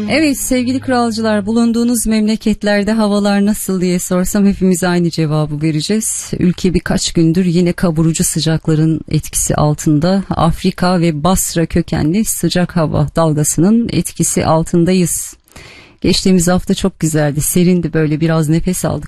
Evet sevgili kralcılar, bulunduğunuz memleketlerde havalar nasıl diye sorsam hepimiz aynı cevabı vereceğiz. Ülke birkaç gündür yine kavurucu sıcakların etkisi altında. Afrika ve Basra kökenli sıcak hava dalgasının etkisi altındayız. Geçtiğimiz hafta çok güzeldi, serindi, böyle biraz nefes aldık.